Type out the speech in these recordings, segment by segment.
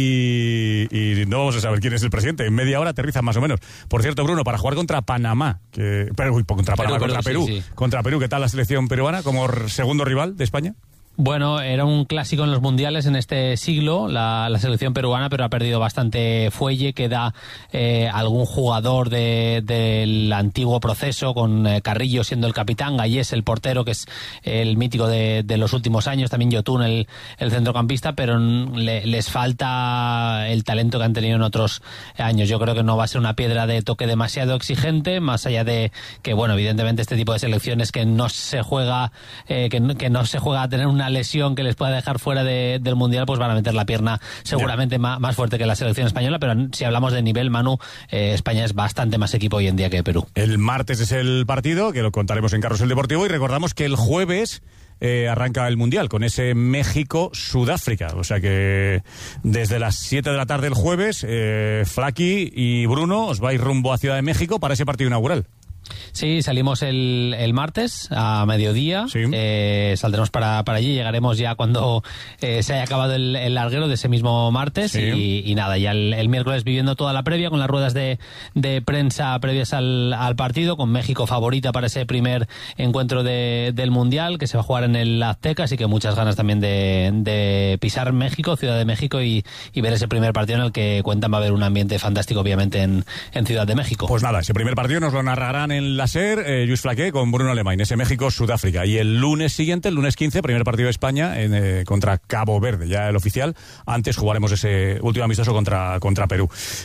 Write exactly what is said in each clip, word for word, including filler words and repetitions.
y, y no vamos a saber quién es el presidente. En media hora aterrizan más o menos. Por cierto, Bruno, para jugar contra Panamá, que, pero, uy, contra Panamá, Perú, contra Perú, sí, sí. contra Perú, ¿qué tal la selección peruana como segundo rival de España? Bueno, era un clásico en los mundiales en este siglo, la, la selección peruana, pero ha perdido bastante fuelle. Queda eh, algún jugador de, del antiguo proceso, con eh, Carrillo siendo el capitán, Gallés el portero, que es el mítico de, de los últimos años, también Yotun el, el centrocampista, pero le, les falta el talento que han tenido en otros años. Yo creo que no va a ser una piedra de toque demasiado exigente, más allá de que, bueno, evidentemente este tipo de selecciones que no se juega, eh, que, que no se juega a tener una lesión que les pueda dejar fuera de, del Mundial, pues van a meter la pierna seguramente más, más fuerte que la selección española, pero si hablamos de nivel, Manu, eh, España es bastante más equipo hoy en día que Perú. El martes es el partido, que lo contaremos en Carrusel Deportivo, y recordamos que el jueves eh, arranca el Mundial con ese México-Sudáfrica, o sea que desde las siete de la tarde el jueves, eh, Flaki y Bruno os vais rumbo a Ciudad de México para ese partido inaugural. Sí, salimos el, el martes a mediodía, sí. eh, saldremos para, para allí, llegaremos ya cuando eh, se haya acabado el, el larguero de ese mismo martes, sí. y, y nada, ya el, el miércoles viviendo toda la previa con las ruedas de, de prensa previas al, al partido, con México favorita para ese primer encuentro de, del Mundial, que se va a jugar en el Azteca, así que muchas ganas también de, de pisar México, Ciudad de México, y, y ver ese primer partido en el que cuentan va a haber un ambiente fantástico obviamente en, en Ciudad de México. Pues nada, ese primer partido nos lo narrarán en la SER, eh, Lluís Flaqué con Bruno Alemany, ese México-Sudáfrica. Y el lunes siguiente, el lunes quince, primer partido de España en, eh, contra Cabo Verde, ya el oficial. Antes jugaremos ese último amistoso contra, contra Perú.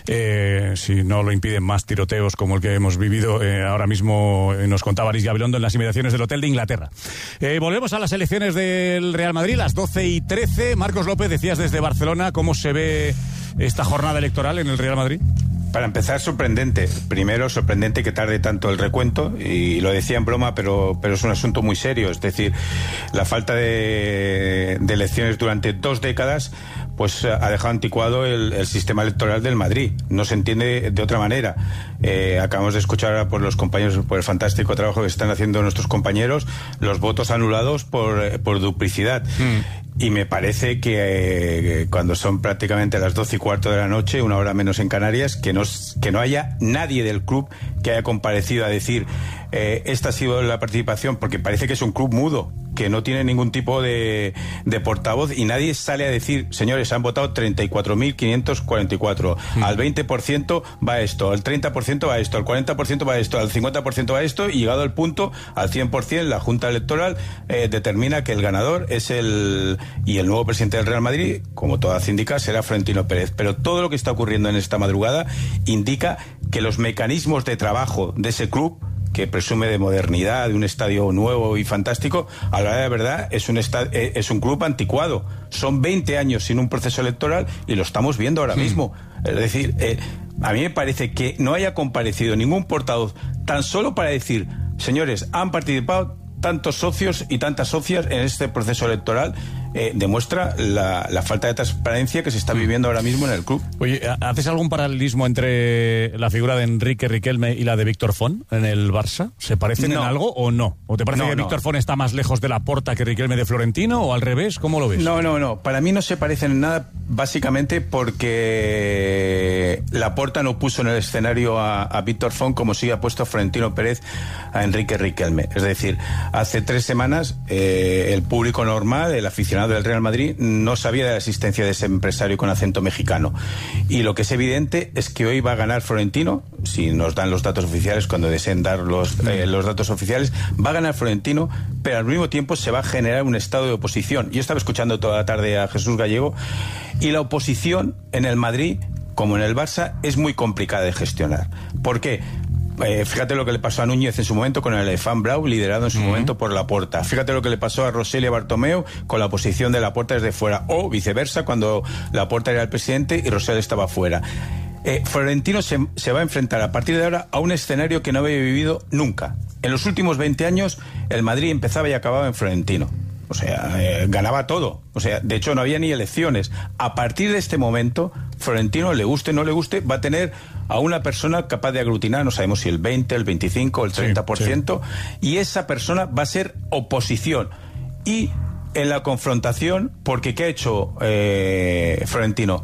Eh, si no lo impiden más tiroteos como el que hemos vivido eh, ahora mismo, eh, nos contaba Aris Gabilondo en las inmediaciones del hotel de Inglaterra. Eh, volvemos a las elecciones del Real Madrid, las doce y trece. Marcos López, decías desde Barcelona, ¿cómo se ve esta jornada electoral en el Real Madrid? Para empezar, sorprendente. Primero, sorprendente que tarde tanto el recuento, y lo decía en broma, pero, pero es un asunto muy serio. Es decir, la falta de, de elecciones durante dos décadas pues ha dejado anticuado el, el sistema electoral del Madrid. No se entiende de otra manera. Eh, acabamos de escuchar ahora por los compañeros, por el fantástico trabajo que están haciendo nuestros compañeros, los votos anulados por, por duplicidad. Mm. Y me parece que eh, cuando son prácticamente las doce y cuarto de la noche, una hora menos en Canarias, que no, que no haya nadie del club que haya comparecido a decir eh, esta ha sido la participación, porque parece que es un club mudo, que no tiene ningún tipo de, de portavoz, y nadie sale a decir, señores, han votado treinta y cuatro mil quinientos cuarenta y cuatro, mm. al veinte por ciento va esto, al treinta por ciento va esto, al cuarenta por ciento va esto, al cincuenta por ciento va esto, y llegado al punto, al cien por ciento, la Junta Electoral eh, determina que el ganador es el... y el nuevo presidente del Real Madrid, como todo hace indicar, será Florentino Pérez. Pero todo lo que está ocurriendo en esta madrugada indica que los mecanismos de trabajo de ese club, que presume de modernidad, de un estadio nuevo y fantástico, a la hora de verdad es un, esta- es un club anticuado. Son veinte años sin un proceso electoral y lo estamos viendo ahora sí. mismo. Es decir, eh, a mí me parece que no haya comparecido ningún portavoz tan solo para decir, señores, han participado tantos socios y tantas socias en este proceso electoral, eh, demuestra la, la falta de transparencia que se está viviendo ahora mismo en el club. Oye, ¿haces algún paralelismo entre la figura de Enrique Riquelme y la de Víctor Font en el Barça? ¿Se parecen no. en algo o no? ¿O te parece no, que no. Víctor Font está más lejos de Laporta que Riquelme de Florentino, o al revés? ¿Cómo lo ves? No, no, no. Para mí no se parecen en nada, básicamente porque Laporta no puso en el escenario a, a Víctor Font como sí ha puesto Florentino Pérez a Enrique Riquelme. Es decir, hace tres semanas eh, el público normal, el aficionado del Real Madrid, no sabía de la existencia de ese empresario con acento mexicano. Y lo que es evidente es que hoy va a ganar Florentino, si nos dan los datos oficiales, cuando deseen dar los, eh, los datos oficiales, va a ganar Florentino, pero al mismo tiempo se va a generar un estado de oposición. Yo estaba escuchando toda la tarde a Jesús Gallego, y la oposición en el Madrid, como en el Barça, es muy complicada de gestionar. ¿Por qué? Eh, fíjate lo que le pasó a Núñez en su momento con el Elefant Blau, liderado en su uh-huh. momento por Laporta. Fíjate lo que le pasó a Rosselló y a Bartomeu con la oposición de Laporta desde fuera, o viceversa, cuando Laporta era el presidente y Rosselló estaba fuera. Eh, Florentino se, se va a enfrentar a partir de ahora a un escenario que no había vivido nunca. En los últimos veinte años el Madrid empezaba y acababa en Florentino. O sea, eh, ganaba todo. O sea, de hecho no había ni elecciones. A partir de este momento, Florentino, le guste o no le guste, va a tener a una persona capaz de aglutinar, no sabemos si el veinte, el veinticinco, el treinta por ciento, sí, sí. Y esa persona va a ser oposición. Y en la confrontación, porque ¿qué ha hecho eh, Florentino?